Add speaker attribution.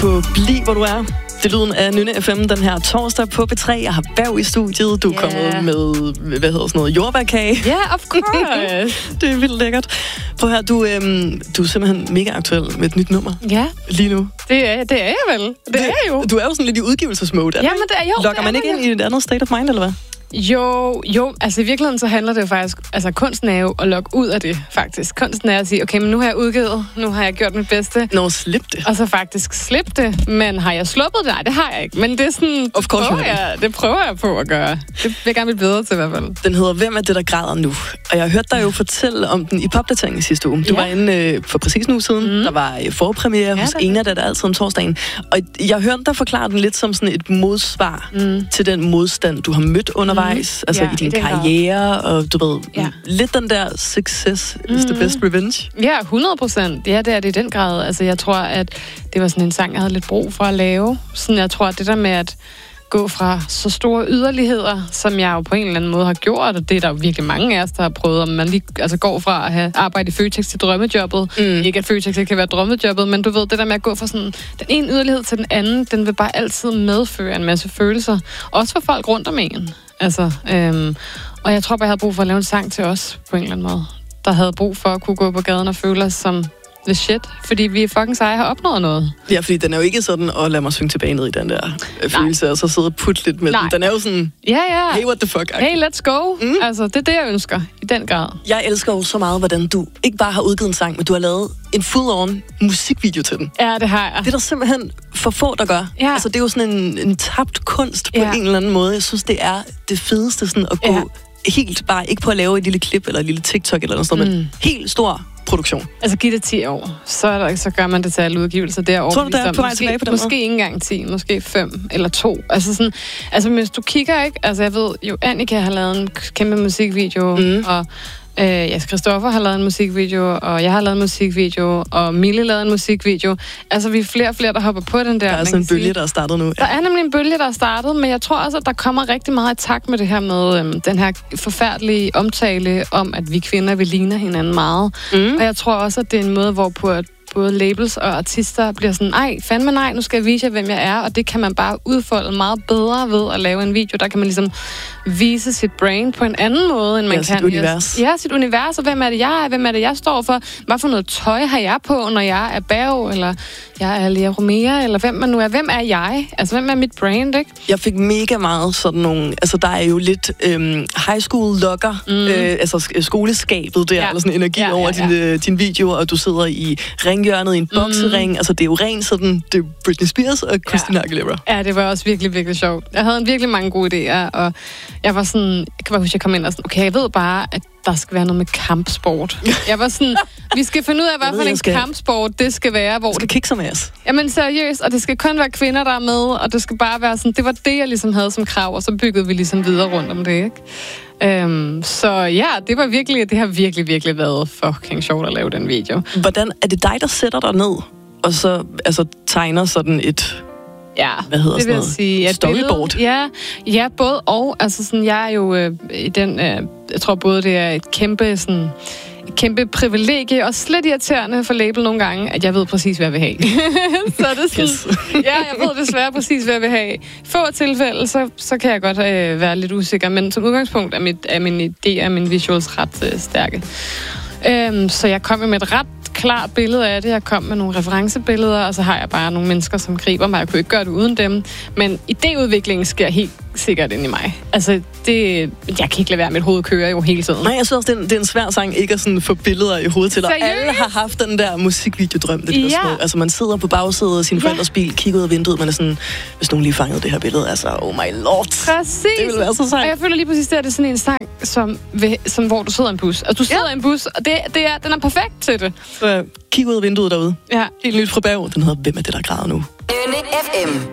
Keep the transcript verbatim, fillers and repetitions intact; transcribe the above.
Speaker 1: på Bliv, hvor du er. Det er lyden af Nynne F M den her torsdag på B tre. Jeg har Berg i studiet. Du er yeah. kommet med, hvad hedder sådan noget, jordbærkage.
Speaker 2: Ja, yeah, of course.
Speaker 1: Det er vildt lækkert. Prøv her, du, øhm, du er simpelthen mega aktuel med et nyt nummer.
Speaker 2: Ja.
Speaker 1: Lige nu.
Speaker 2: Det er, det er jeg vel. Det, det er jeg jo.
Speaker 1: Du er jo sådan lidt i udgivelsesmode.
Speaker 2: Jamen, det er jo.
Speaker 1: Lokker man ikke ind i et andet state of mind, eller hvad?
Speaker 2: Jo, jo, altså i virkeligheden så handler det jo faktisk, altså kunsten er jo at lokke ud af det, faktisk. Kunsten er at sige, okay, men nu har jeg udgivet, nu har jeg gjort mit bedste.
Speaker 1: Nå, slip det.
Speaker 2: Og så faktisk slip det, men har jeg sluppet det? Nej, det har jeg ikke, men det er sådan, det prøver, jeg, det prøver jeg på at gøre. Det vil jeg gerne blive bedre til i hvert fald.
Speaker 1: Den hedder Hvem er det, der græder nu? Og jeg har hørt dig jo fortælle om den i popdateringen sidste uge. Du ja. var inde øh, for præcis en uge siden, mm. der var øh, forpremiere ja, hos Ena, der er altid om torsdagen. Og jeg hørte dig forklare den lidt som sådan et modsvar mm. til den modstand, du har mødt undervejs, mm. altså ja. i din karriere, og du ved, ja. lidt den der success is mm. the best revenge.
Speaker 2: Ja, hundrede procent. Ja, det er det i den grad. Altså, jeg tror, at det var sådan en sang, jeg havde lidt brug for at lave. Sådan, jeg tror, at det der med at gå fra så store yderligheder, som jeg jo på en eller anden måde har gjort, og det er der jo virkelig mange af os, der har prøvet, om man lige altså går fra at have arbejde i Føtex til drømmejobbet. Mm. Ikke at Føtex ikke kan være drømmejobbet, men du ved, det der med at gå fra sådan den ene yderlighed til den anden, den vil bare altid medføre en masse følelser. Også for folk rundt om en. Altså, øhm, og jeg tror bare, jeg havde brug for at lave en sang til os, på en eller anden måde. Der havde brug for at kunne gå på gaden og føle os som the shit, fordi vi fucking seje har opnået noget.
Speaker 1: Ja, fordi den er jo ikke sådan, at lad mig synge tilbage ned i den der øh, følelse, og så sidde og putte lidt med Nej. den. Den er jo sådan,
Speaker 2: ja, ja.
Speaker 1: hey, what the fuck?
Speaker 2: Hey, let's go. Mm. Altså, det er det, jeg ønsker, i den grad.
Speaker 1: Jeg elsker jo så meget, hvordan du ikke bare har udgivet en sang, men du har lavet en full-on musikvideo til den.
Speaker 2: Ja, det har jeg.
Speaker 1: Det er der simpelthen for få, der gør. Ja. Altså, det er jo sådan en, en tabt kunst på ja. en eller anden måde. Jeg synes, det er det fedeste sådan at gå ja. helt bare, ikke på at lave et lille klip, eller et lille TikTok, eller noget sådan, mm. men helt stor produktion.
Speaker 2: Altså, giv det ti år, så, er der, så gør man det til alle udgivelser derovre.
Speaker 1: Tror du, der er på vej
Speaker 2: måske,
Speaker 1: tilbage på den
Speaker 2: Måske
Speaker 1: måde?
Speaker 2: ikke engang ti, måske fem eller to. Altså, sådan, altså hvis du kigger, ikke? Altså, jeg ved jo, Annika har lavet en kæmpe musikvideo, mm. og Øh, ja, Christoffer har lavet en musikvideo, og jeg har lavet en musikvideo, og Mille lavede en musikvideo. Altså, vi er flere og flere, der hopper på den der.
Speaker 1: Der er sådan en bølge, der er startet nu. Ja.
Speaker 2: Der er nemlig en bølge, der er startet, men jeg tror også, at der kommer rigtig meget i takt med det her med øhm, den her forfærdelige omtale om, at vi kvinder, vi ligner hinanden meget. Mm. Og jeg tror også, at det er en måde, hvorpå at både labels og artister bliver sådan, ej, fandme nej, nu skal jeg vise jer, hvem jeg er, og det kan man bare udfolde meget bedre ved at lave en video. Der kan man ligesom vise sit brand på en anden måde, end man
Speaker 1: ja,
Speaker 2: kan.
Speaker 1: Sit univers.
Speaker 2: Ja, sit univers, og hvem er det, jeg er, hvem er det, jeg står for, hvad for noget tøj har jeg på, når jeg er Berg, eller jeg er Lea Romea, eller hvem man nu er. Hvem er jeg? Altså, hvem er mit brand, ikke?
Speaker 1: Jeg fik mega meget sådan nogle, altså der er jo lidt øhm, high school lokker, mm. øh, altså skoleskabet der, ja. eller sådan energi ja, ja, ja. over din, øh, din video, og du sidder i ringhjørnet i en boksering, mm. altså det er jo rent sådan, det er Britney Spears og Christina ja. Aguilera.
Speaker 2: Ja, det var også virkelig, virkelig sjovt. Jeg havde virkelig mange gode idéer, og jeg var sådan, jeg kan bare huske, jeg kom ind og sådan, okay, jeg ved bare, at der skal være noget med kampsport. Jeg var sådan, vi skal finde ud af, hvad for en skal... kampsport det skal være. Hvor
Speaker 1: det skal kigge som as.
Speaker 2: Jamen seriøst, og det skal kun være kvinder, der er med, og det skal bare være sådan, det var det, jeg ligesom havde som krav, og så byggede vi ligesom videre rundt om det, ikke? Um, så ja, det var virkelig, det har virkelig, virkelig været fucking sjovt at lave den video.
Speaker 1: Hvordan, er det dig, der sætter dig ned, og så altså, tegner sådan et...
Speaker 2: Ja,
Speaker 1: hvad hedder
Speaker 2: det vil jeg sige. Ja,
Speaker 1: storyboard?
Speaker 2: Billede, ja, ja, både og. Altså sådan, jeg er jo øh, i den, øh, jeg tror både det er et kæmpe sådan, et kæmpe privilegie, og slet irriterende for label nogle gange, at jeg ved præcis, hvad jeg vil have. Så er det sådan, yes. ja, jeg ved desværre præcis, hvad jeg vil have. Få tilfælde, så, så kan jeg godt øh, være lidt usikker, men som udgangspunkt er, mit, er min idé og min visuals ret øh, stærke. Øhm, så jeg kom med et ret klart billede af det. Jeg kom med nogle referencebilleder, og så har jeg bare nogle mennesker, som griber mig. Jeg kunne ikke gøre det uden dem. Men idéudviklingen sker helt sikkert ind i mig. Altså, det... Jeg kan ikke lade være, mit hoved kører jo hele tiden.
Speaker 1: Nej, jeg synes også, det er en, det er en svær sang ikke at sådan få billeder i hovedet til. Og alle har haft den der musikvideodrøm, det ja. der altså, man sidder på bagsædet af sin ja. forældres bil, kigger ud af vinduet, man er sådan, hvis nogen lige fangede det her billede, altså, oh my lord.
Speaker 2: Præcis.
Speaker 1: Det ville være så sejt.
Speaker 2: Og jeg føler lige præcis, det er sådan en sang, som, ved, som hvor du sidder i en bus. Altså, du sidder ja. i en bus, og det, det er, den er perfekt til det.
Speaker 1: Så kig ud af vinduet derude.
Speaker 2: Ja.
Speaker 1: Helt nyt fra Berg. Den hedder Hvem er det, der græder nu?
Speaker 3: Nynne F M.